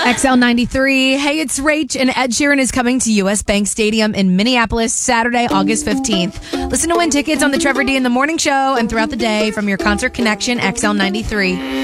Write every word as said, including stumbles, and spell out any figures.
X L ninety-three. Hey, it's Rach, and Ed Sheeran is coming to U S Bank Stadium in Minneapolis Saturday, August fifteenth. Listen to win tickets on the Trevor D in the Morning Show and throughout the day from your Concert Connection X L ninety-three.